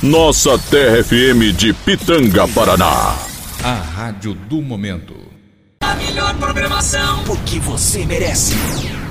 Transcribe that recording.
Nossa Terra FM de Pitanga, Paraná. A rádio do momento. A melhor programação, porque você merece.